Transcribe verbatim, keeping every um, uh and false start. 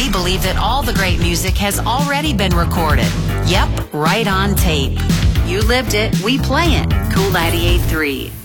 We believe that all the great music has already been recorded. Yep, right on tape. You lived it, we play it. Cool ninety-eight point three.